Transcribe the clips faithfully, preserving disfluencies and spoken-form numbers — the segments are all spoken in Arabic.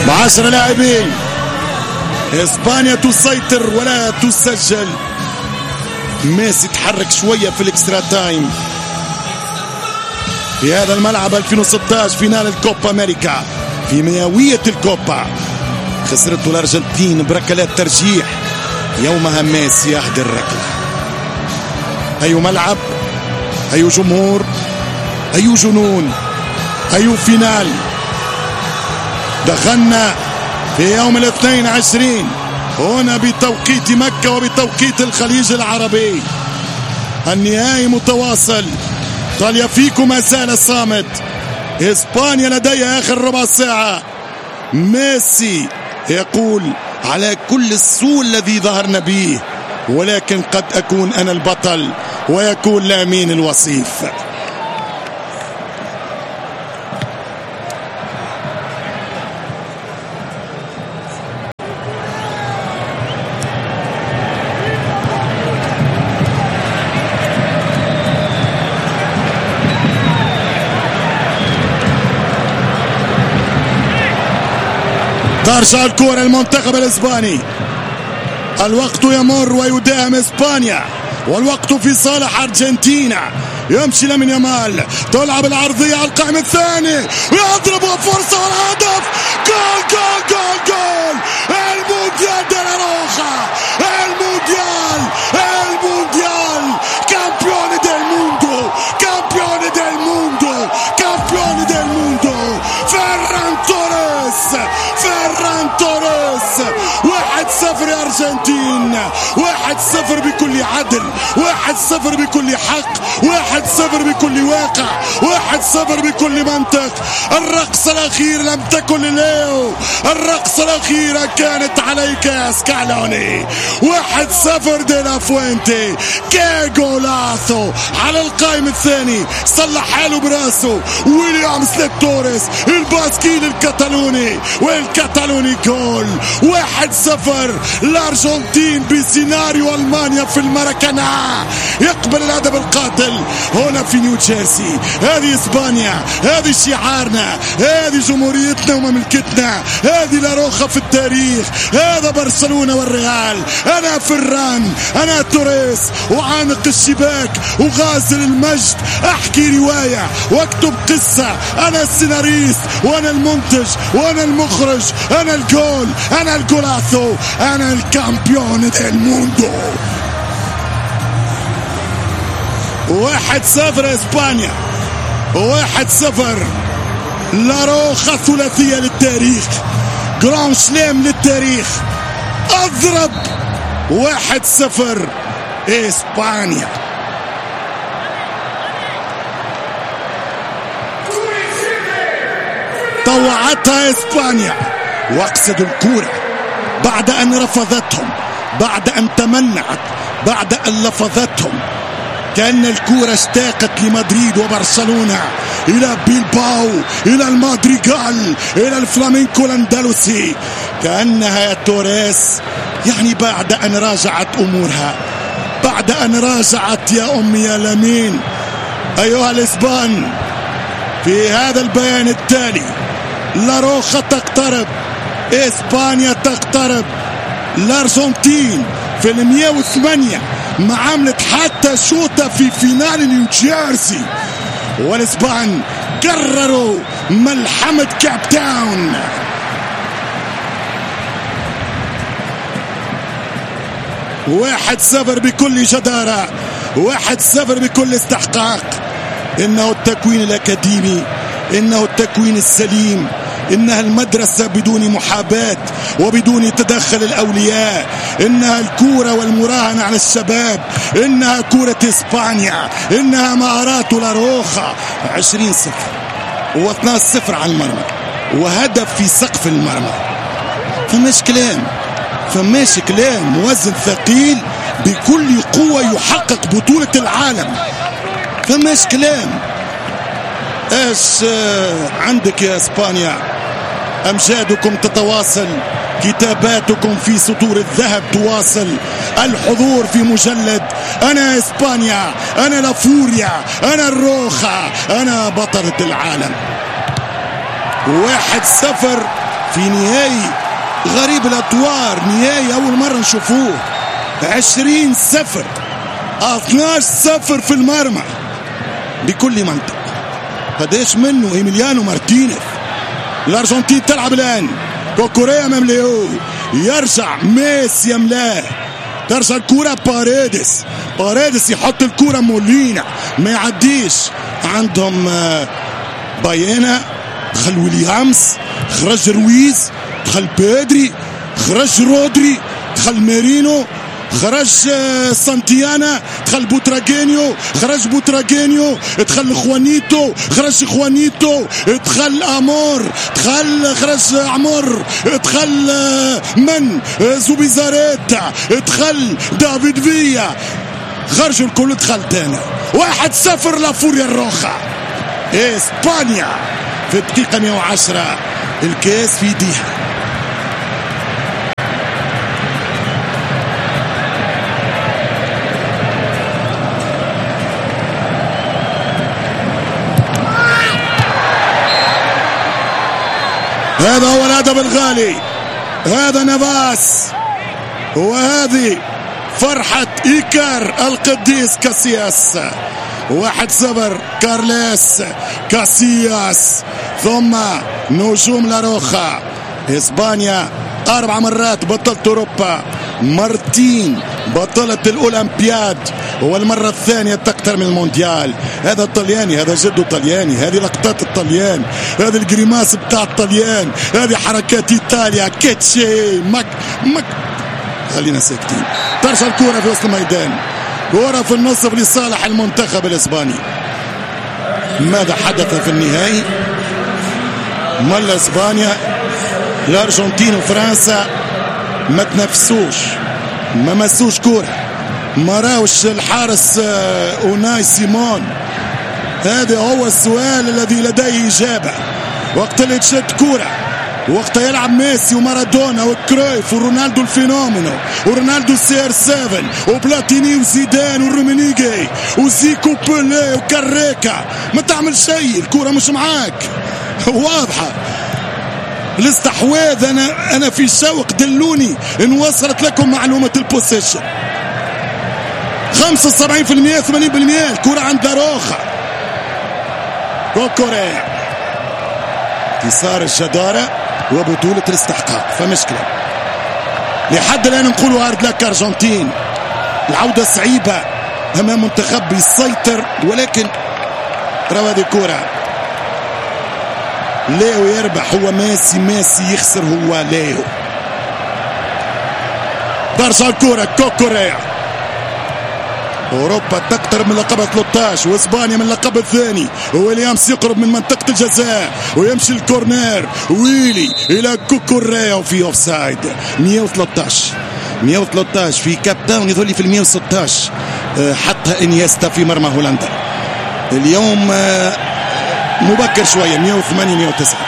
بعشر لاعبين. اسبانيا تسيطر ولا تسجل. ميسي تحرك شوية في الاكسترا تايم في هذا الملعب. ألفين وستة عشر فينال الكوبا أمريكا في مئوية الكوبا، خسرته الأرجنتين بركلات ترجيح. يومها ميسي يهدر الركلة. أي ملعب، أي جمهور، أي جنون، أي فينال. دخلنا في يوم الاثنين عشرين هنا بتوقيت مكة وبتوقيت الخليج العربي. النهائي متواصل. طاليافيكو ما زال صامت. إسبانيا لديها آخر ربع ساعة. ميسي يقول على كل السوء الذي ظهرنا به ولكن قد أكون أنا البطل، ويكون لامين الوصيف. ترجع الكرة المنتخب الإسباني. الوقت يمر ويداهم إسبانيا والوقت في صالح أرجنتينا. يمشي لامين يامال، تلعب العرضية على القائم الثاني ويضرب فرصة والهدف. جول جول جول جول. المونديال دي لا روخا. المونديال المونديال كامبيون ديل موندو كامبيون ديل موندو كامبيون ديل موندو. فيران توريس فيران توريس. واحد صفر يا أرجنتين. واحد صفر بكل عدل. واحد صفر بكل حق. واحد صفر بكل واقع. واحد صفر بكل منطق. الرقصة الأخيرة لم تكن لليو. الرقصة الأخيرة كانت عليك يا سكالوني. واحد صفر دي لا فوينتي. كي جولاثو على القائم الثاني. صلح حاله براسه ويليام سليب توريس الباسكيل الكتالوني، والكتالوني جول. واحد صفر. الأرجنتين بسيناريو ألمانيا في الماراكانا. يقبل الهدف القاتل هنا في نيو جيرسي. هذه إسبانيا، هذه شعارنا، هذه جمهوريتنا ومملكتنا، هذه لاروخا في التاريخ. هذا برشلونة والريال. أنا فران، أنا توريس، وعانق الشباك وغازل المجد. أحكي رواية واكتب قصة. أنا السيناريست وأنا المنتج وأنا المخرج. أنا الجول، أنا الجولاثو، أنا الكامبيون ديل موندو. واحد صفر إسبانيا. واحد صفر. لاروخا ثلاثية للتاريخ. جران سلام للتاريخ. أضرب. واحد صفر إسبانيا. طوعتها إسبانيا واقصدوا الكورة بعد أن رفضتهم، بعد أن تمنعت، بعد أن لفظتهم. كأن الكورة اشتاقت لمدريد وبرشلونة، إلى بيلباو، إلى المادريغال، إلى الفلامينكو الأندلسي. كأنها يا توريس يعني بعد أن راجعت أمورها، بعد أن راجعت يا أمي يا لامين. أيها الإسبان، في هذا البيان التالي لاروخا تقترب، إسبانيا تقترب. الأرجنتين في المئة وثمانية ما عملت حتى شوطة في فينال نيو جيرسي، والإسبان قرروا ملحمة كاب تاون. واحد صفر بكل جدارة، واحد صفر بكل استحقاق. إنه التكوين الأكاديمي، إنه التكوين السليم، إنها المدرسة بدون محاباة وبدون تدخل الأولياء، إنها الكورة والمراهنة على الشباب، إنها كورة إسبانيا، إنها مهارات لاروخا. عشرين صفر واثنان صفر على المرمى وهدف في سقف المرمى. فماش كلام، فماش كلام. موزن ثقيل بكل قوة يحقق بطولة العالم. فماش كلام. ايش عندك يا اسبانيا؟ امجادكم تتواصل، كتاباتكم في سطور الذهب تواصل، الحضور في مجلد انا اسبانيا، انا لافوريا، انا الروخا، انا بطلة العالم. واحد صفر في نهائي غريب الأطوار، نهائي أول مرة نشوفوه. عشرين صفر، اثناشر صفر في المرمى بكل منطق. قداش منه إيميليانو مارتينيز. الأرجنتين تلعب الآن، كوكوريا أمام ليو، يرجع ميسي يملاه، ترجع الكرة باريدس، باريدس يحط الكرة مولينا ما يعديش. عندهم بايانا، دخل ويليامز، خرج رويز، دخل بيدري، خرج رودري، دخل ميرينو، خرج سانتيانا، دخل بوتراجينيو، خرج بوتراجينيو، دخل خوانيتو، خرج خوانيتو، دخل امور، دخل خرج عمر، دخل من زوبيزاريتا، دخل دافيد فيا، خرجوا الكل، دخل تاني. واحد صفر لفوريا الروخا. اسبانيا في الدقيقة مئة وعشرة الكاس في ايديها. هذا هو الهدف الغالي، هذا نافاس، وهذه فرحة إيكار القديس كاسياس. واحد صفر كارليس كاسياس، ثم نجوم لاروخا. إسبانيا أربع مرات بطلة أوروبا، مرتين بطلة الأولمبياد، والمرة الثانية تكثر من المونديال. هذا الطلياني، هذا جد طلياني، هذه لقطات الطليان، هذه الجريماس بتاع الطليان، هذه حركات إيطاليا، كيتشي مك مك. خلينا ساكتين. ترجع الكرة في وسط الميدان، كرة في النصف لصالح المنتخب الإسباني. ماذا حدث في النهائي؟ مال إسبانيا، الأرجنتين وفرنسا ما تنافسوش، ما مسوش كرة، ما راوش الحارس أوناي سيمون. هذا هو السؤال الذي لديه إجابة. وقت اللي تشد كرة، وقت يلعب ميسي ومارادونا وكرويف ورونالدو الفينومينو ورونالدو سي ار سبعة وبلاتيني وزيدان ورومينيجي وزيكو بيلي وكاريكا، ما تعمل شيء، الكرة مش معاك. واضحة الاستحواذ. انا انا في شوق، دلوني ان وصلت لكم معلومة البوسيشن. خمسة وسبعين بالمئة ثمانين بالمئة الكرة عند روخا. كوكوريا انتصار الجدارة وبطولة الاستحقاق، فمشكلة لحد الآن نقول هارد لك أرجنتين. العودة صعيبة أمام منتخب يسيطر، ولكن روا هذه الكرة ليو يربح، هو ميسي، ميسي يخسر، هو ليو. ترجع الكرة كوكوريا. أوروبا تقترب من لقب ثلاثة عشر وإسبانيا من اللقب الثاني. ويليامز يقرب من منطقة الجزاء ويمشي الكورنير، ويلي إلى كوكوريا وفي أوفسايد. مئة وثلاثة عشر مئة وثلاثة عشر في كاب تاون، يظل في المئة وستة عشر حتى إنيستا في مرمى هولندا. اليوم مبكر شوية، مئة وثمانية مئة وتسعة.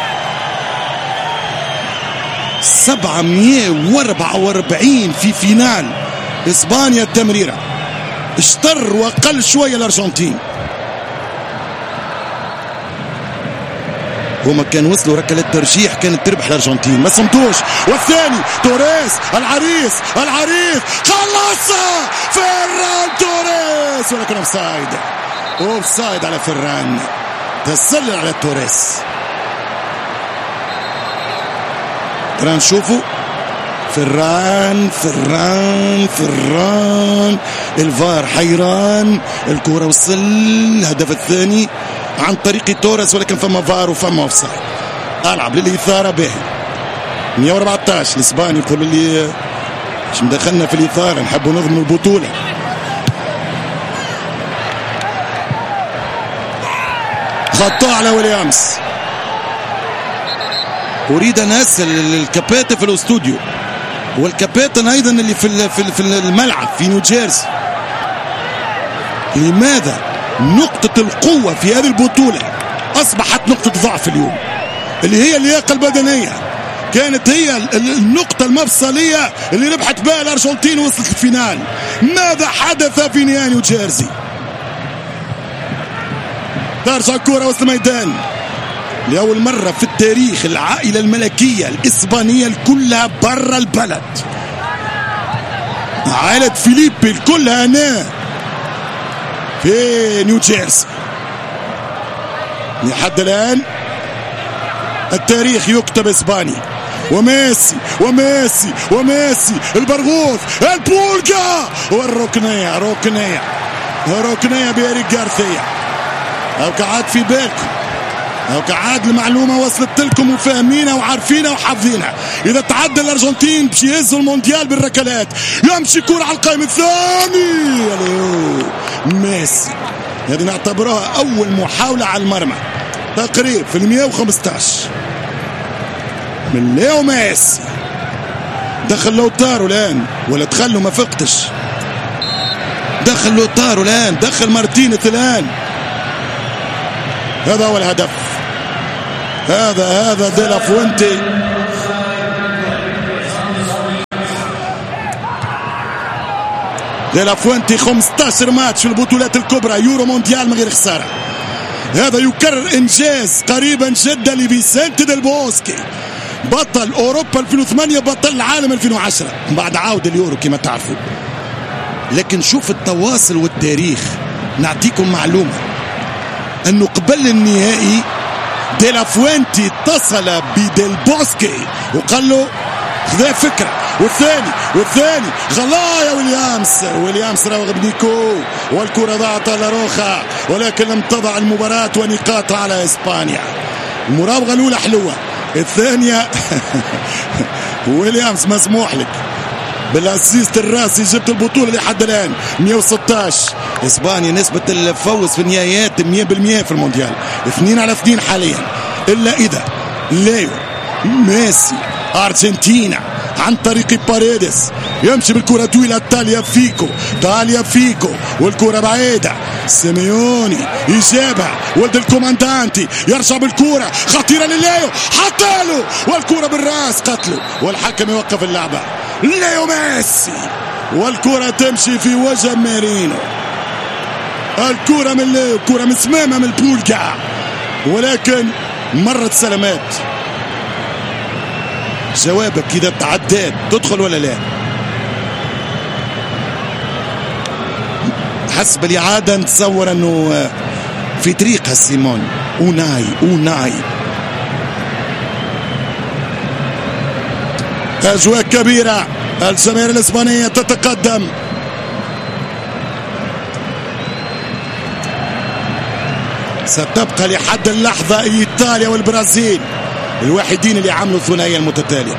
سبعمئة وأربعة وأربعين في فينال إسبانيا التمريرة. اشتر وقل شوية الأرجنتين. هما كان وصلوا ركلة ترجيح كانت تربح الأرجنتين، ما صمتوش. والثاني توريس، العريس العريس خلصها فران توريس، ولكن اوفسايد. اوفسايد على فران، تسلل على توريس. ترى نشوفوا فران فران فران الفار حيران. الكرة وصل الهدف الثاني عن طريق توريس، ولكن فما فار وفما اوفسايد. العب للإثارة به. مئة وأربعة عشر الإسباني يقول لي مش مدخلنا في الإثارة، نحبوا نضمن البطولة. خطأ على ويليامز. أريد أن أسأل الكابتن في الاستوديو والكابتن أيضا اللي في في الملعب في نيوجيرسي، لماذا نقطة القوة في هذه البطولة أصبحت نقطة ضعف اليوم؟ اللي هي اللياقة البدنية كانت هي النقطة المفصلية اللي ربحت بها الأرجنتين وصلت الفينال. ماذا حدث في نهائي نيوجيرسي؟ ترجع الكرة وسط الميدان، لأول مرة في التاريخ العائلة الملكية الإسبانية كلها برا البلد. عائلة فيليبي كلها هنا في نيو جيرسي. لحد الآن التاريخ يكتب إسباني. وميسي وميسي وميسي البرغوث البولجا والركنية ركنية ركنية بإيريك غارثيا. أو كعاد في بالكم أو كعاد المعلومة وصلت لكم وفاهمينها وعارفينها وحافظينها. إذا تعدى الأرجنتين باش يهزوا المونديال بالركلات. يمشي كورة على القائم الثاني ميسي. هذه نعتبرها أول محاولة على المرمى تقريب في المئة وخمسة عشر من ليو ميسي. دخل لوتارو الآن ولا دخل له ما فقتش. دخل لوتارو الآن دخل مارتينيز الآن. هذا هو الهدف. هذا هذا دي لا فوينتي. دي لا فوينتي خمسة عشر ماتش في البطولات الكبرى يورو مونديال من غير خسارة. هذا يكرر إنجاز قريبا جدا لفيسنتي ديل بوسكي بطل أوروبا ألفين وثمانية بطل العالم ألفين وعشرة بعد عودة اليورو كما تعرفوا. لكن شوف التواصل والتاريخ. نعطيكم معلومة أنه قبل النهائي دي لا فوينتي اتصل بديل بوسكي وقال له خذا فكرة. والثاني والثاني خلاه يا ويليامز. ويليامز راغب نيكو والكرة ضاعت على روخا ولكن لم تضع المباراة ونقاط على إسبانيا. المراوغة الأولى حلوة الثانية ويليامز مسموح لك بالاسيست الراسي. جبت البطولة لحد الآن مئة وستة عشر. إسبانيا نسبة الفوز في النهايات مئة بالمئة في المونديال اثنين على اثنين حاليا. إلا إذا ليو ميسي أرجنتينا عن طريق باريدس يمشي بالكرة طويلة. تاليا فيكو تاليا فيكو والكرة بعيدة. سيميوني يجابها ولد الكوماندانتي يرجع بالكرة خطيرة لليو حطاله والكرة بالراس قتله والحكم يوقف اللعبة. ليو ميسي والكرة تمشي في وجه ميرينو. الكرة من ليو كرة مسمامة من البولجا ولكن مرت سلامات. جوابك إذا تعدات تدخل ولا لا؟ حسب الإعادة نتصور أنه في طريقها سيمون. أوناي أوناي أجواء كبيرة. الجماهير الإسبانية تتقدم. ستبقى لحد اللحظة إيطاليا والبرازيل الوحيدين اللي عملوا الثنائية المتتالية.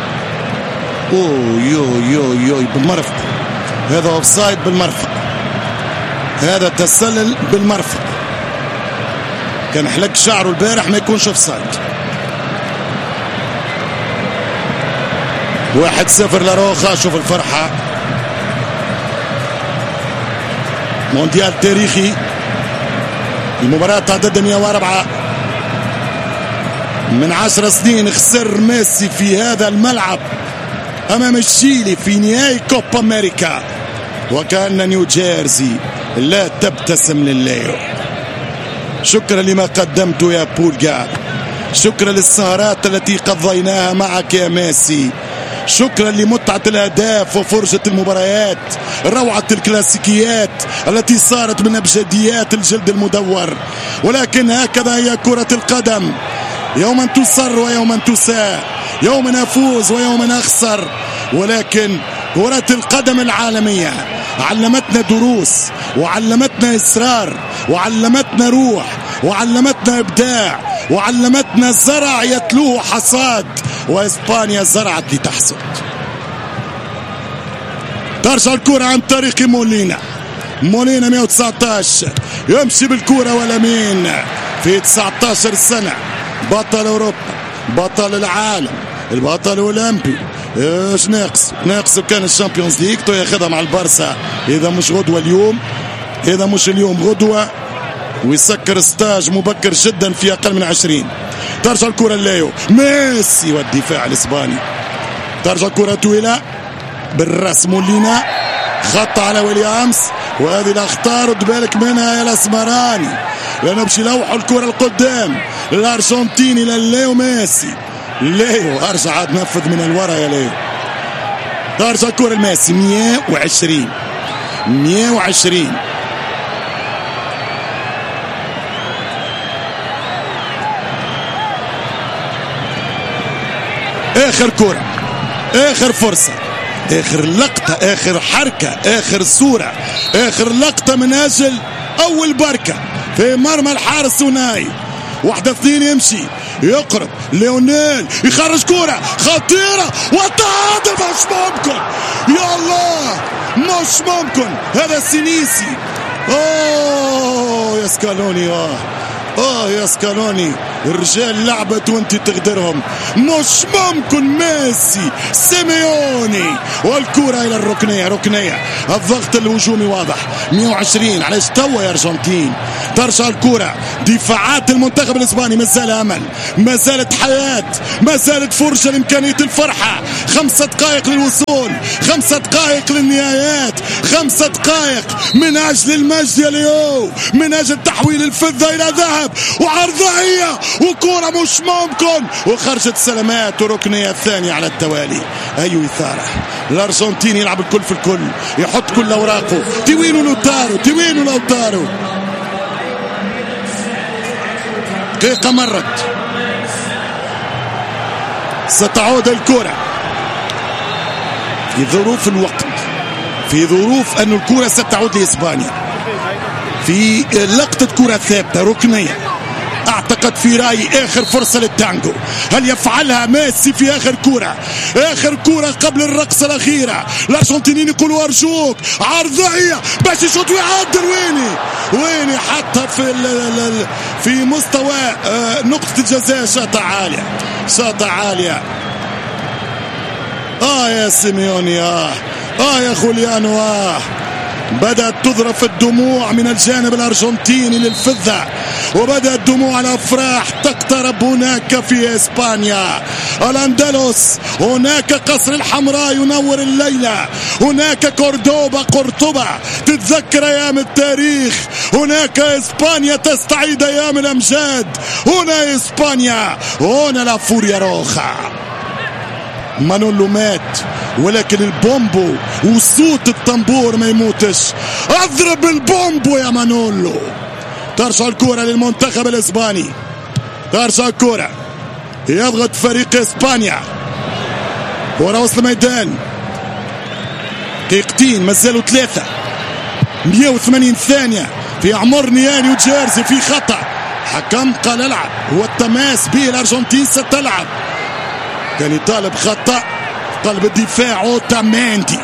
اوه يو يو يو بالمرفق. هذا اوفسايد بالمرفق. هذا تسلل بالمرفق. كان حلق شعره البارح ما يكونش اوفسايد. واحد صفر لروخا. شوف الفرحة. مونديال تاريخي. المباراة تعدد مئة وأربعة. من عشر سنين خسر ميسي في هذا الملعب أمام الشيلي في نهائي كوبا أمريكا وكأن نيو جيرسي لا تبتسم لليو. شكرا لما قدمته يا بولجا. شكرا للسهرات التي قضيناها معك يا ميسي. شكرا لمتعة الأهداف وفرجة المباريات. روعة الكلاسيكيات التي صارت من أبجديات الجلد المدور. ولكن هكذا هي كرة القدم. يوما تصر ويوما تساء. يوما أفوز ويوما أخسر. ولكن كرة القدم العالمية علمتنا دروس وعلمتنا إصرار وعلمتنا روح وعلمتنا إبداع وعلمتنا زرع يتلوه حصاد. وإسبانيا زرعت لتحصد. ترجع الكرة عن طريق مولينا. مولينا مئة وتسعة عشر يمشي بالكرة ولمين في تسعة عشر سنة بطل أوروبا بطل العالم البطل الأولمبي. ايش ناقص ناقص كان الشامبيونز ليج تو ياخذها مع البارسا. إذا مش غدوة اليوم إذا مش اليوم غدوة ويسكر ستاج مبكر جدا في أقل من عشرين. ترجع الكرة ليو ميسي والدفاع الإسباني. ترجع الكرة طويلة بالراس مولينا خط على ويليامز. وهذه الأخطار رد بالك منها يا الأسمراني لأنه باش يلوحوا الكرة القدام الارجنتيني لليو ميسي. ليو ارجع عاد نفذ من الورا يا ليو. ترجع الكرة لميسي. مية وعشرين مية وعشرين اخر كرة، اخر فرصة، اخر لقطة، اخر حركة، اخر صورة، اخر لقطة من اجل اول بركة في مرمى الحارس وناي. واحدة اثنين يمشي يقرب ليونيل يخرج كرة خطيرة والتعادل. مش ممكن يا الله، مش ممكن. هذا سينيسي. اوه يا سكالوني. اه اه يا سكالوني، الرجال لعبت وانت تغدرهم. مش ممكن. ميسي سيميوني والكرة الى الركنية. ركنية الضغط الهجومي واضح. مية وعشرين علاش توا يا ارجنتين. ترجع الكرة. دفاعات المنتخب الاسباني ما زال امل، ما زالت حياة، ما زالت فرصة لامكانية الفرحة. خمسة دقائق للوصول، خمسة دقائق للنهايات، خمسة دقائق من اجل المجد يا ليو، من اجل تحويل الفضة الى ذهب. وعرضية وكرة مش ممكن، وخرجت سلامات وركنية الثانية على التوالي. أي إثارة. الأرجنتين يلعب الكل في الكل، يحط كل أوراقه. توينو لوتارو، توينو لوتارو. دقيقة مرت، ستعود الكرة في ظروف الوقت، في ظروف أن الكرة ستعود لإسبانيا في لقطة كرة ثابتة ركنية. اعتقد في رايي اخر فرصة للتانجو. هل يفعلها ميسي في اخر كرة؟ اخر كرة قبل الرقصة الاخيرة. الارجنتينيين يقولوا ارجوك عرضية باش يشوط ويعدل. ويني ويني حتى في في مستوى نقطة الجزاء. شاطة عالية، شاطة عالية. اه يا سيميوني. اه اه يا خوليانو. اه بدأت تذرف الدموع من الجانب الأرجنتيني للفذة، وبدأت دموع الأفراح تقترب هناك في إسبانيا. الأندلس، هناك قصر الحمراء ينور الليلة، هناك كوردوبا قرطبة تتذكر أيام التاريخ، هناك إسبانيا تستعيد أيام الأمجاد. هنا إسبانيا، هنا لا فوريا روخا. مانولو مات، ولكن البومبو وصوت الطنبور ما يموتش. اضرب البومبو يا مانولو. ترجع الكرة للمنتخب الاسباني. ترجع الكرة، يضغط فريق اسبانيا. كرة وسط الميدان. دقيقتين مازالوا ثلاثة. مية وثمانين ثانية في عمر نياني وجيرزي. في خطأ، حكم قال العب، والتماس به الارجنتين ستلعب. كان يطالب خطأ قلب الدفاع اوتاميندي.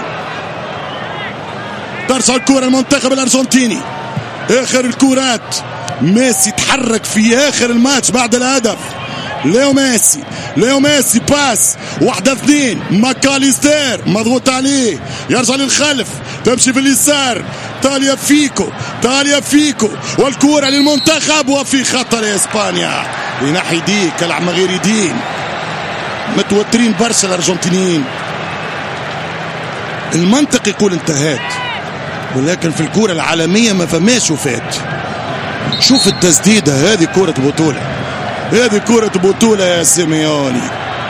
ترجع الكرة المنتخب الارجنتيني. اخر الكرات. ميسي تحرك في اخر الماتش بعد الهدف. ليو ميسي، ليو ميسي باس واحدة اثنين. ماكاليستير مضغوط عليه، يرجع للخلف، تمشي في اليسار. تاليا فيكو، تاليا فيكو، والكرة للمنتخب. وفي خطر لاسبانيا لناحية دي كلعب من غير يدين. متوترين برشا الارجنتينيين. المنطق يقول انتهت، ولكن في الكرة العالمية ما فماش وفات. شوف التسديدة، هذه كرة بطولة، هذه كرة بطولة يا سيميوني.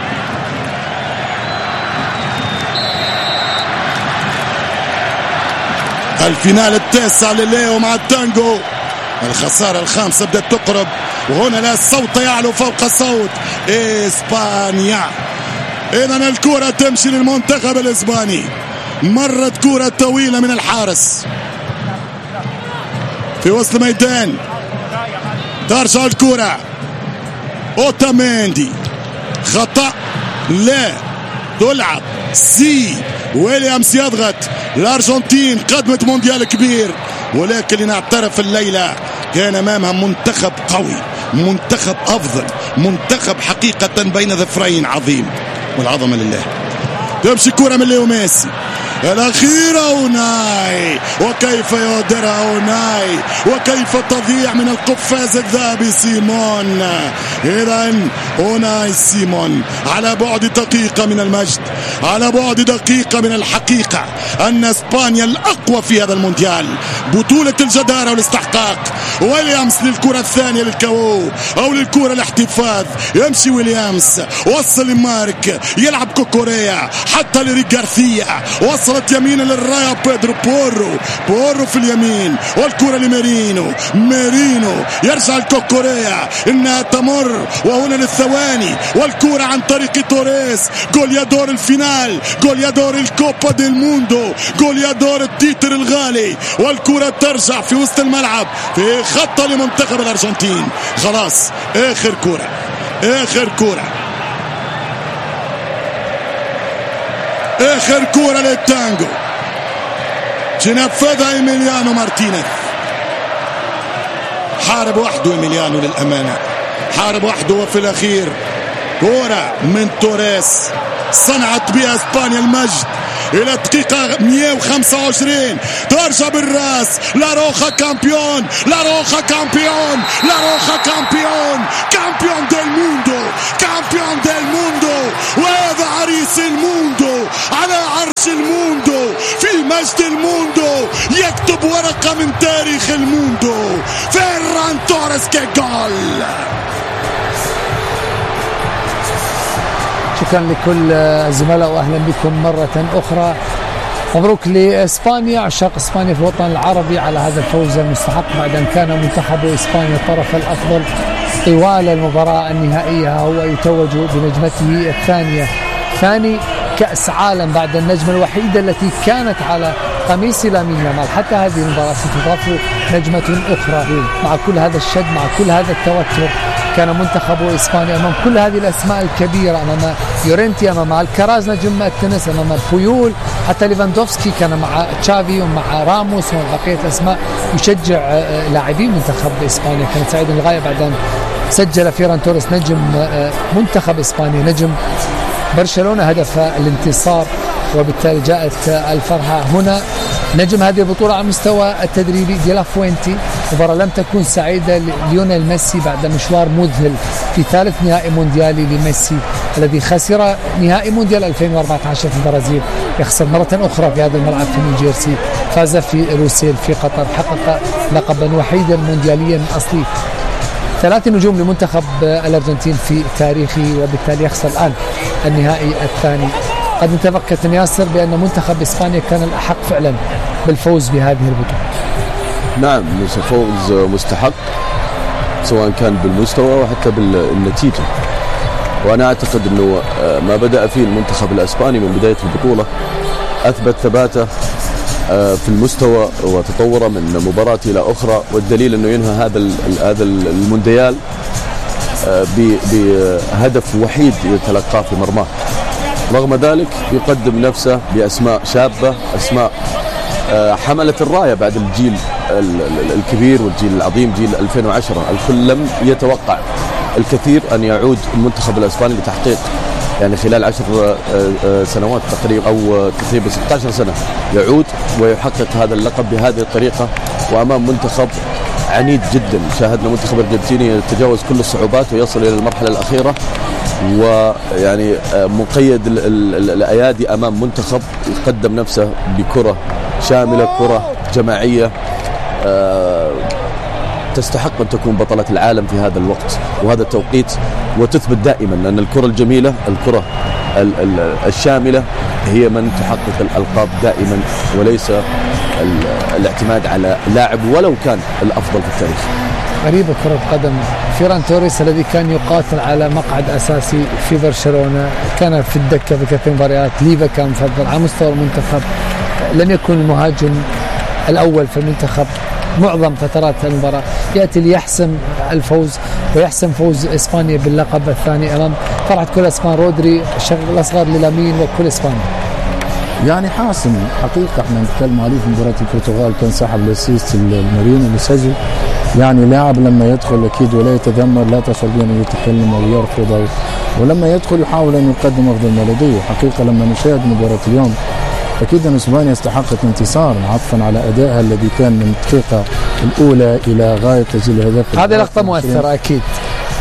الفينال التاسع لليو مع التانجو. الخسارة الخامسة بدأت تقرب، وهنا لا الصوت يعلو فوق صوت إسبانيا. إذن الكرة تمشي للمنتخب الإسباني. مرت كرة طويلة من الحارس في وسط الميدان. ترجع الكرة. أوتاميندي خطأ. لا تلعب. سي ويليامز يضغط. الأرجنتين قدمت مونديال كبير، ولكن لنعترف الليلة كان أمامها منتخب قوي، منتخب أفضل، منتخب حقيقة بين ظفرين عظيم، والعظمة لله. تمشي كرة من ليو ميسي الأخيرة. أوناي، وكيف يودرها أوناي، وكيف تضيع من القفاز الذهبي سيمون. إذن أوناي سيمون على بعد دقيقة من المجد، على بعد دقيقة من الحقيقة أن إسبانيا الأقوى في هذا المونديال، بطولة الجدارة والاستحقاق. ويليامز للكرة الثانية للكاو أو للكرة الاحتفاظ، يمشي ويليامز، وصل لمارك، يلعب كوكوريا حتى لريك غارثيا، وصلت يمينا للرايا بيدرو بورو، بورو في اليمين والكرة لميرينو، ميرينو يرجع الكوكوريا، إنها تمر وهنا للثواني والكرة عن طريق توريس، جوليادور الفينال، جوليادور الكوبا ديل موندو، جوليادور التيتر الغالي، والكرة ترجع في وسط الملعب في خطة لمنتخب الأرجنتين. خلاص آخر كرة، آخر كرة، آخر كرة للتانجو، تنفذها إيميليانو مارتينيز. حارب وحده إيميليانو للأمانة، حارب وحده، وفي الأخير كرة من توريس صنعت بها إسبانيا المجد إلى دقيقة مئة وخمسة وعشرين. ترجع بالراس، لا روخا كامبيون، لا روخا كامبيون، لا روخا كامبيون، كامبيون ديل موندو، كامبيون ديل موندو، وهذا عريس الموندو على عرش الموندو في مجد الموندو، يكتب ورقة من تاريخ الموندو. فيران توريس كجول. شكرا لكل الزملاء واهلا بكم مرة اخرى. مبروك لاسبانيا، عشاق اسبانيا في الوطن العربي على هذا الفوز المستحق بعد ان كان منتخب اسبانيا الطرف الافضل طوال المباراة النهائية، هو يتوج بنجمته الثانية، ثاني كأس عالم بعد النجمة الوحيدة التي كانت على قميص لامين يامال. حتى هذه المباراة ستضاف نجمة أخرى. مع كل هذا الشد، مع كل هذا التوتر، كان منتخب إسبانيا أمام كل هذه الأسماء الكبيرة، أمام يورينتي، أمام الكراز نجم التنس، أمام بويول، حتى ليفاندوفسكي كان مع تشافي ومع راموس وبقية الأسماء يشجع لاعبين منتخب إسبانيا. كان سعيد للغاية بعد أن سجل فيران توريس نجم منتخب إسبانيا، نجم برشلونة، هدف الانتصار، وبالتالي جاءت الفرحة هنا. نجم هذه البطولة على المستوى التدريبي دي لا فوينتي. مباراة لم تكن سعيدة ليونيل ميسي بعد مشوار مذهل في ثالث نهائي مونديالي لميسي الذي خسر نهائي مونديال ألفين وأربعة عشر في البرازيل، يخسر مرة أخرى في هذا الملعب في نيوجيرسي، فاز في روسيل في قطر، حقق لقبا وحيدا موندياليا أصلي، ثلاث نجوم لمنتخب الأرجنتين في تاريخه، وبالتالي يخسر الآن النهائي الثاني. قد انتبه كابتن ياسر بأن منتخب إسبانيا كان الأحق فعلا بالفوز بهذه البطولة. نعم، فوز مستحق سواء كان بالمستوى وحتى بالنتيجة، وأنا أعتقد أنه ما بدأ فيه المنتخب الإسباني من بداية البطولة أثبت ثباته في المستوى وتطوره من مباراة إلى أخرى، والدليل أنه ينهى هذا هذا المونديال بهدف وحيد يتلقاه في مرماه. رغم ذلك يقدم نفسه بأسماء شابة، أسماء حملت الراية بعد الجيل الكبير والجيل العظيم جيل ألفين وعشرة. الكل لم يتوقع الكثير أن يعود المنتخب الإسباني لتحقيق يعني خلال عشر سنوات تقريبا أو تقريبا ستة عشر سنة يعود ويحقق هذا اللقب بهذه الطريقة وأمام منتخب عنيد جدا. شاهدنا منتخب أرجنتيني يتجاوز كل الصعوبات ويصل إلى المرحلة الأخيرة، ويعني مقيد الأيادي أمام منتخب يقدم نفسه بكرة شاملة، كرة جماعية تستحق أن تكون بطلة العالم في هذا الوقت وهذا التوقيت، وتثبت دائما أن الكرة الجميلة، الكرة الشاملة هي من تحقق الألقاب دائما، وليس الاعتماد على لاعب ولو كان الأفضل في التاريخ. غريبة كرة قدم فيران توريس الذي كان يقاتل على مقعد أساسي في برشلونة، كان في الدكة في كثير مباريات، ليفا كان مفضل على مستوى المنتخب، لم يكن المهاجم الأول في المنتخب معظم فترات المباراة، يأتي ليحسم الفوز ويحسم فوز إسبانيا باللقب الثاني أمام فرحة كل إسبان رودري الشغل الأصغر للامين وكل إسبانيا. يعني حاسم حقيقة احنا نتكلم عليه في مباراة البرتغال، كان صاحب الاسيست المارينو اللي سجل. يعني لاعب لما يدخل اكيد ولا يتذمر، لا تشعر به انه يتكلم او يرفض أو ولما يدخل يحاول ان يقدم افضل ما لديه. حقيقة لما نشاهد مباراة اليوم اكيد ان اسبانيا استحقت انتصار عطفا على ادائها الذي كان من الدقيقة الاولى الى غاية تسجيل الهدف. هذه لقطة مؤثرة اكيد.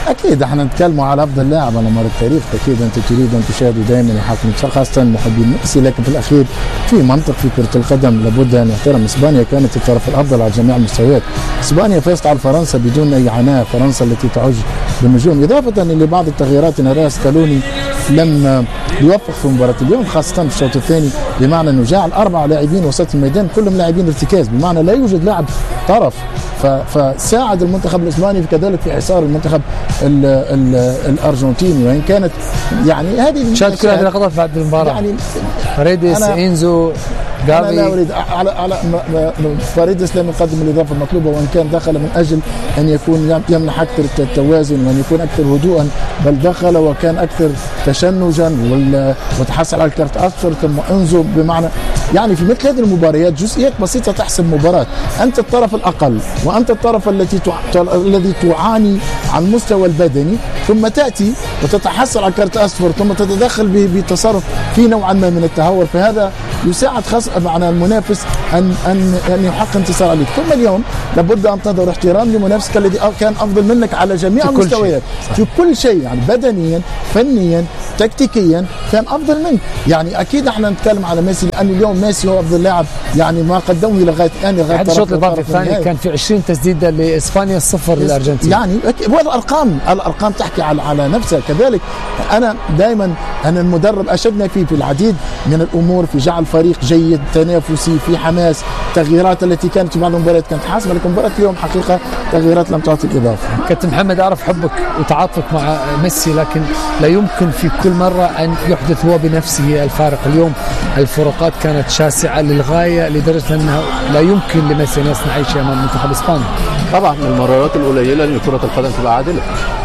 اكيد احنا نتكلموا على افضل لاعب على مر التاريخ، اكيد انت تريد ان تشاهدوا دائما يحكم خاصه محبين ميسي، لكن في الاخير في منطق في كره القدم لابد ان يحترم. اسبانيا كانت الطرف الافضل على جميع المستويات، اسبانيا فازت على فرنسا بدون اي عناء، فرنسا التي تعج بالنجوم، اضافه لبعض التغييرات ان راس كالوني لم يوفق في مباراه اليوم خاصه في الشوط الثاني، بمعنى انه جعل اربع لاعبين وسط الميدان كلهم لاعبين ارتكاز، بمعنى لا يوجد لاعب طرف، فساعد المنتخب الاسباني كذلك في حصار المنتخب ال ال الارجنتيني، وان كانت يعني هذه شاهد كل هذه اللقطات بعد المباراه يعني فريديس انزو أنا لا أريد على على فريديس لم يقدم الإضافة المطلوبة، وإن كان دخل من أجل أن يكون يمنح أكثر التوازن وأن يكون أكثر هدوءا، بل دخل وكان أكثر تشنجا وتحصل على الكارت أصفر ثم انزو، بمعنى يعني في مثل هذه المباريات جزئيات بسيطة تحسم مباراة. أنت الطرف الأقل وأنت الطرف التي الذي تعاني على المستوى البدني، ثم تأتي وتتحصل على كارت أصفر ثم تتدخل بتصرف في نوعا ما من التهور، فهذا يساعد خاص معنى المنافس ان ان ان يحقق انتصار عليك. ثم اليوم لابد ان تظهر احترام لمنافسك الذي كان افضل منك على جميع المستويات في كل شيء، يعني بدنيا فنيا تكتيكيا كان افضل منك. يعني اكيد احنا نتكلم على ميسي لان اليوم ميسي هو افضل لاعب يعني ما قدمه لغايه الان لغايه الشوط الاضافي الثاني كان في عشرين تسديده لاسبانيا صفر للارجنتين. يعني والارقام الارقام تحكي على على نفسها. كذلك انا دائما انا المدرب اشدنا فيه في العديد من الامور في جعل فريق جيد تنافسي في حماس، تغييرات التي كانت في بعض المباريات كانت حاسمه، لكن مباراه اليوم حقيقه تغييرات لم تعطي الاضافه. كابتن محمد اعرف حبك وتعاطفك مع ميسي، لكن لا يمكن في كل مره ان يحدث هو بنفسه الفارق. اليوم الفروقات كانت شاسعه للغايه لدرجه انه لا يمكن لميسي ان يصنع اي شيء امام منتخب اسبانيا. طبعا من المرات القليله ان كره القدم تبقى عادله.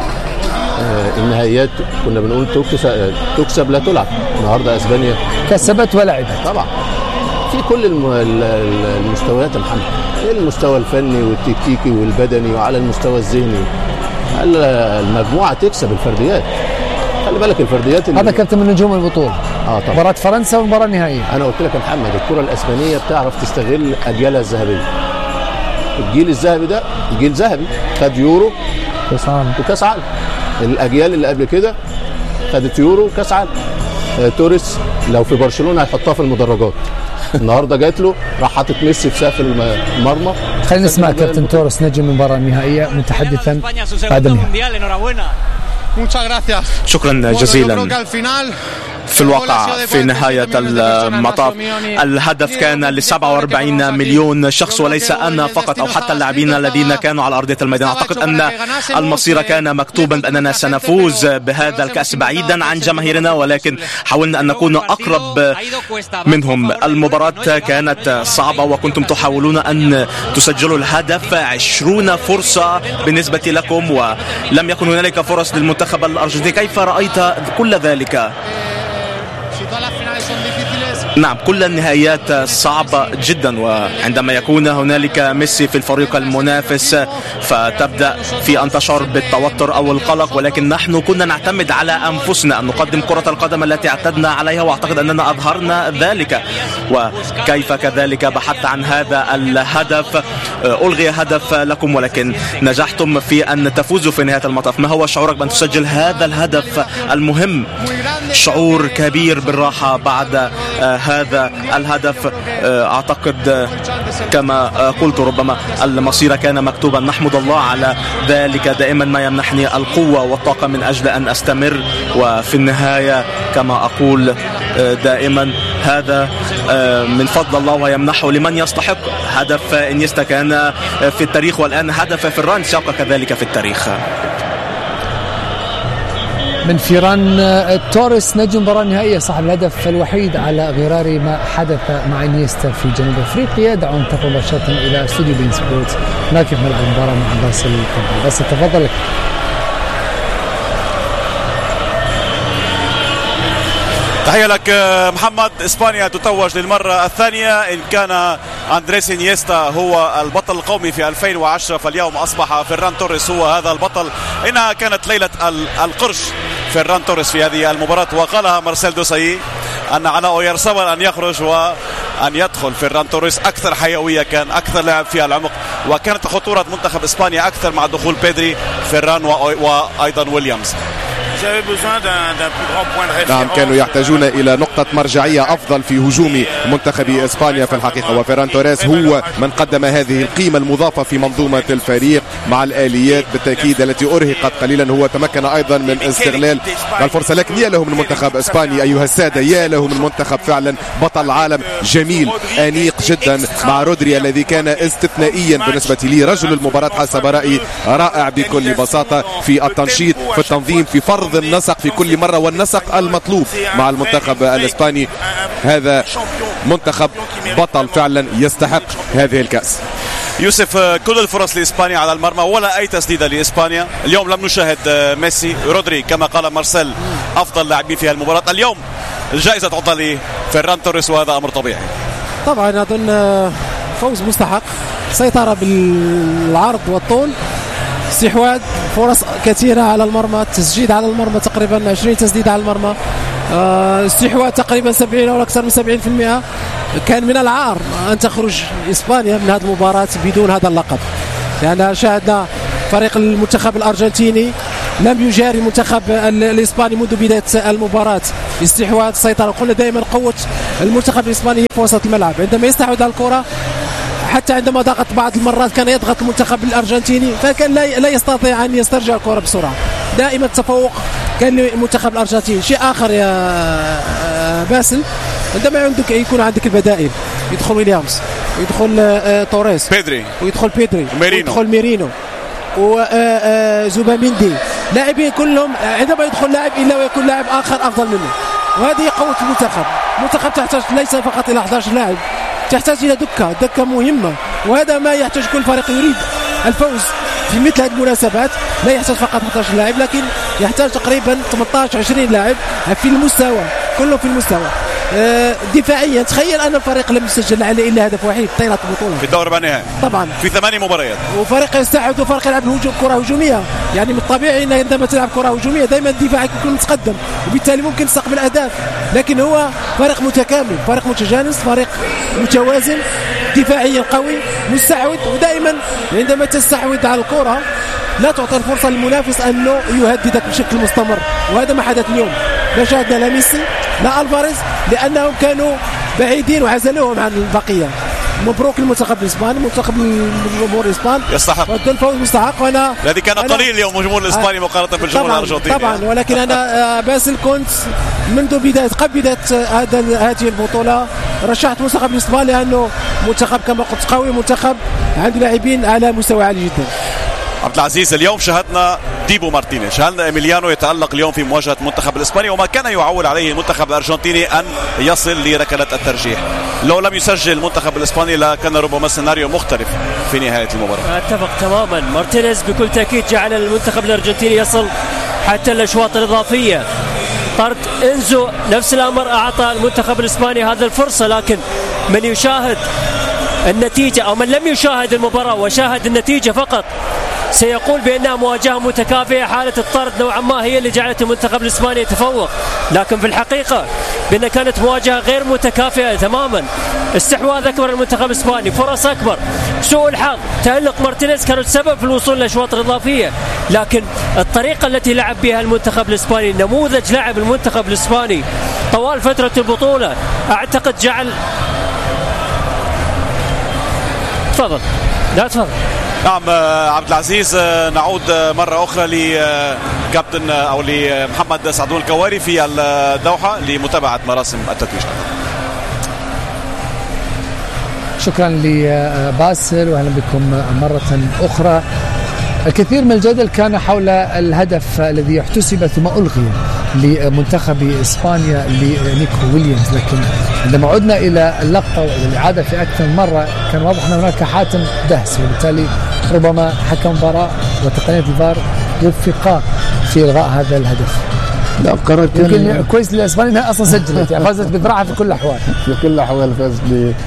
آه النهائيات كنا بنقول تكسب تكسب لا تلعب، النهارده اسبانيا كسبت ولعبت. طبعا في كل المستويات يا محمد، المستوى الفني والتكتيكي والبدني وعلى المستوى الذهني، المجموعه تكسب الفرديات. خلي بالك الفرديات هذا كابتن من نجوم البطوله. اه طبعا مباراه فرنسا والمباراه النهائيه. انا قلت لك يا محمد الكره الاسبانيه بتعرف تستغل اجيالها الذهبيه. الجيل الذهبي ده جيل ذهبي، خد يورو كاس عالم وكاس عالم. الاجيال اللي قبل كده خدت يورو وكاس عالم. آه توريس لو في برشلونه هيحطها في المدرجات. النهارده جات له راح حاطط ميسي في سقف المرمى. خلينا نسمع كابتن توريس نجم المباراه النهائيه متحدثا بعد النهائي. شكرا جزيلا. في الواقع في نهاية المطاف الهدف كان ل سبعة وأربعين مليون شخص، وليس أنا فقط أو حتى اللاعبين الذين كانوا على أرضية الميدان. أعتقد أن المصير كان مكتوبا بأننا سنفوز بهذا الكأس بعيدا عن جماهيرنا، ولكن حاولنا أن نكون أقرب منهم. المباراة كانت صعبة وكنتم تحاولون أن تسجلوا الهدف، عشرون فرصة بالنسبة لكم ولم يكن هنالك فرص للمنتخب الأرجنتيني. كيف رأيت كل ذلك؟ نعم كل النهايات صعبة جدا، وعندما يكون هنالك ميسي في الفريق المنافس فتبدأ في أن تشعر بالتوتر أو القلق، ولكن نحن كنا نعتمد على أنفسنا أن نقدم كرة القدم التي اعتدنا عليها، وأعتقد أننا أظهرنا ذلك. وكيف كذلك بحثت عن هذا الهدف، ألغي هدف لكم ولكن نجحتم في أن تفوزوا في نهاية المطاف. ما هو شعورك بأن تسجل هذا الهدف المهم؟ شعور كبير بالراحة بعد هذا الهدف. أعتقد كما قلت ربما المصير كان مكتوبا. نحمد الله على ذلك، دائما ما يمنحني القوة والطاقة من أجل أن أستمر، وفي النهاية كما أقول دائما هذا من فضل الله ويمنحه لمن يستحق. هدف إنيستا كان في التاريخ، والآن هدف فران سيبقى كذلك في التاريخ. من فيران توريس نجم المباراة النهائية صاحب الهدف الوحيد على غرار ما حدث مع انيستا في جنوب افريقيا. دعونا ننتقل مباشرة الى استوديو بين سبورتس ناقل ملعب المباراة مع باسل القبري. باسل تفضل. تحية لك محمد. إسبانيا تتوج للمرة الثانية. إن كان أندريس إنيستا هو البطل القومي في ألفين وعشرة، فاليوم أصبح فيران توريس هو هذا البطل. إنها كانت ليلة القرش فيران توريس في هذه المباراة، وقالها مارسيل دوساي أن على أويرسابال أن يخرج وأن يدخل فيران توريس أكثر حيوية، كان أكثر لاعب في العمق وكانت خطورة منتخب إسبانيا أكثر مع دخول بيدري فيران وأيضا ويليامز. نعم كانوا يحتاجون إلى نقطة مرجعية أفضل في هجوم منتخب إسبانيا في الحقيقة، وفيران توريس هو من قدم هذه القيمة المضافة في منظومة الفريق مع الآليات بالتأكيد التي أرهقت قليلا. هو تمكن أيضا من استغلال الفرصة، لكن يا له من منتخب إسبانيا أيها السادة، يا له من منتخب فعلا بطل عالم جميل أنيق جدا مع رودري الذي كان استثنائيا بالنسبة لي، رجل المباراة حسب رأيي، رائع بكل بساطة في التنشيط في التنظيم في فرض النسق في كل مرة والنسق المطلوب مع المنتخب الإسباني. هذا منتخب بطل فعلا يستحق هذه الكأس. يوسف، كل الفرص لإسبانيا على المرمى ولا أي تسديدة لإسبانيا. اليوم لم نشاهد ميسي. رودري كما قال مارسيل أفضل لاعبين في المباراة. اليوم الجائزة تعطى لفيران توريس وهذا أمر طبيعي. طبعا أظن فوز مستحق، سيطرة بالعرض والطول، استحواذ، فرص كثيرة على المرمى، تسجيل على المرمى تقريبا عشرين تسديد على المرمى، استحواذ تقريبا سبعين أو أكثر من سبعين بالمئة. كان من العار أن تخرج إسبانيا من هذه المباراة بدون هذا اللقب، لأن شاهدنا فريق المنتخب الأرجنتيني لم يجاري المنتخب الإسباني منذ بداية المباراة. استحواذ، سيطرة. قلنا دائما قوة المنتخب الإسباني هي في وسط الملعب، عندما يستحوذ على الكرة، حتى عندما ضغط بعض المرات كان يضغط المنتخب الأرجنتيني فكان لا يستطيع أن يسترجع الكرة بسرعة. دائما التفوق كان للمنتخب الأرجنتيني. شيء آخر يا باسل، عندما عندك يكون عندك البدائل، يدخل ويليامز ويدخل توريس بيدري ويدخل بيدري ميرينو ويدخل ميرينو وزوباميندي، لاعبين كلهم عندما يدخل لاعب إلا ويكون لاعب آخر أفضل منه، وهذه قوة المنتخب. المنتخب تحتاج ليس فقط إلى أحد عشر لاعب، تحتاج إلى دكة دكة مهمة، وهذا ما يحتاج كل فريق يريد الفوز في مثل هذه المناسبات. لا يحتاج فقط أحد عشر لاعب، لكن يحتاج تقريبا ثمانية عشر عشرين لاعب في المستوى، كله في المستوى. آه دفاعيا تخيل أن الفريق لم يسجل عليه إلا هدف واحد طيلة البطولة في الدور النهائي طبعا في ثماني مباريات، وفريق يستعد وفريق يلعب هجوم كرة هجومية. يعني من الطبيعي أن عندما تلعب كرة هجومية دائما دفاعك يكون متقدم، وبالتالي ممكن تستقبل أهداف، لكن هو فريق متكامل، فريق متجانس، فريق متوازن، دفاعيا قوي، مستحوذ. ودائما عندما تستحوذ على الكرة لا تعطي الفرصة للمنافس أنه يهددك بشكل مستمر، وهذا ما حدث اليوم. لا شاهدنا لا ميسي لا ألفاريز، لأنهم كانوا بعيدين وعزلوهم عن البقية. مبروك للمنتخب الإسباني، منتخب الجمهور الإسباني يستحق الفوز مستحق. وأنا الذي كان قليل اليوم الجمهور الإسباني مقارنة بالجمهور الأرجنتيني طبعا، ولكن أنا باسل كنت منذ بداية قبل بداية هذه البطولة رشحت منتخب الإسباني لأنه منتخب كما قلت قوي، منتخب عنده لاعبين على مستوى عالي جدا. عبد العزيز، اليوم شاهدنا ديبو مارتينيز، شاهدنا إيميليانو يتألق اليوم في مواجهة المنتخب الإسباني، وما كان يعول عليه المنتخب الأرجنتيني أن يصل لركلة الترجيح. لو لم يسجل المنتخب الإسباني لكان ربما السيناريو مختلف في نهاية المباراة. أتفق تماما. مارتينيز بكل تأكيد جعل المنتخب الأرجنتيني يصل حتى الأشواط الإضافية. طرد إنزو نفس الأمر أعطى المنتخب الإسباني هذا الفرصة، لكن من يشاهد النتيجة أو من لم يشاهد المباراة وشاهد النتيجة فقط سيقول بأنها مواجهة متكافئة. حالة الطرد نوعا ما هي اللي جعلت المنتخب الإسباني يتفوق، لكن في الحقيقة بأنها كانت مواجهة غير متكافئة تماما. استحواذ أكبر المنتخب الإسباني، فرص أكبر، سوء الحظ، تألق مارتينيز كانوا السبب في الوصول للأشواط الإضافية، لكن الطريقة التي لعب بها المنتخب الإسباني، نموذج لعب المنتخب الإسباني طوال فترة البطولة، أعتقد جعل. تفضل. لا تفضل. نعم عبد العزيز، نعود مرة أخرى لكابتن أو لمحمد سعدون الكواري في الدوحة لمتابعة مراسم التتويج. شكرا لباسل وأهلا بكم مرة أخرى. الكثير من الجدل كان حول الهدف الذي احتسب ثم ألغي لمنتخب إسبانيا لنيكو ويليامز، لكن عندما عدنا إلى اللقطة وإلى الإعادة في أكثر من مرة كان واضح أن هناك حاتم دهس، وبالتالي ربما حكم مباراة وتقنية الفار وفقا في إلغاء هذا الهدف. لا قرار يمكن كويس للإسبانيا أنها أصلا سجلت، يعني فازت بذراعها في كل الأحوال. في كل الأحوال فاز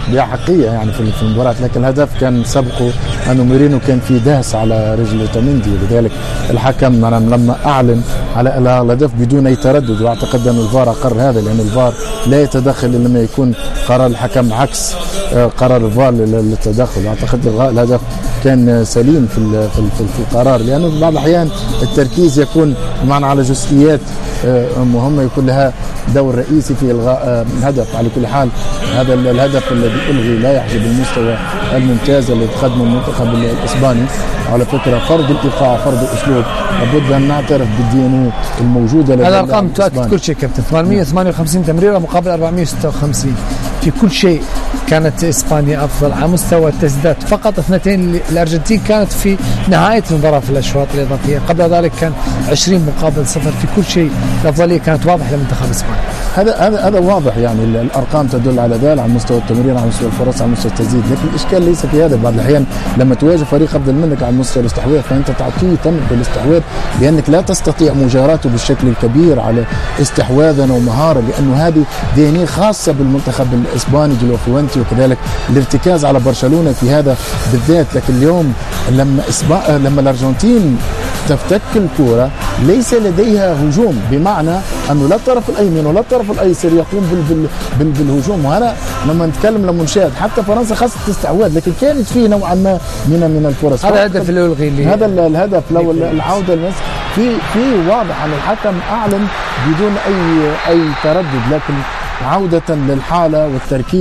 بأحقية يعني في المباراة، لكن الهدف كان سبقه أنه ميرينو كان في دهس على رجل اوتاميندي، ولذلك الحكم لما أعلن على الهدف بدون أي تردد، وأعتقد أن الفار أقر هذا، لأن الفار لا يتدخل لما يكون قرار الحكم عكس قرار الفار للتدخل. أعتقد إلغاء الهدف كان سليم في في القرار، لأنه في بعض الأحيان التركيز يكون معنا على جزئيات مهمة يكون لها دور رئيسي في إلغاء الهدف. على كل حال هذا الهدف الذي ألغي لا يحجب المستوى الممتاز الذي قدمه المنتخب الإسباني. على فكرة فرض الإيقاع فرض الأسلوب، لابد أن نعترف بالدي ان اي الموجودة. هذا الأرقام تؤكد كل شيء كابتن. ثمانمئة وثمانية وخمسين تمريرة مقابل أربعمئة وستة وخمسين في كل شيء. كانت إسبانيا أفضل على مستوى التسديدات، فقط اثنتين الأرجنتين كانت في نهاية المباراة في الأشواط الإضافية، قبل ذلك كان عشرين مقابل صفر. في كل شيء الأفضلية كانت واضحة لمنتخب إسبانيا. هذا هذا هذا واضح، يعني الأرقام تدل على ذلك، على مستوى التمرير، على مستوى الفرص، على مستوى التسديد. لكن الإشكال ليس في هذا. بعض الأحيان لما تواجه فريق أفضل منك على مستوى الاستحواذ فأنت تعطيه تمر بالاستحواذ، لأنك لا تستطيع مجاراته بالشكل الكبير على استحواذا ومهارة، لأنه هذه دي ان اي خاصة بالمنتخب الإسباني جلوفوانتي، وكذلك الارتكاز على برشلونة في هذا بالذات. لكن اليوم لما إسبا... لما الأرجنتين تفتك الكرة ليس لديها هجوم، بمعنى أنه لا الطرف الأيمن ولا الطرف الأيسر يقوم بال... بال... بال... بالهجوم. وهنا لما نتكلم لما نشاهد حتى فرنسا خاصة الاستحواذ، لكن كانت فيه نوعا ما من من الفرص. هذا الهدف اللي ألغي، هذا الهدف لو العودة للناس في في واضح أن الحكم أعلن بدون أي أي تردد، لكن عودة للحالة والتركيز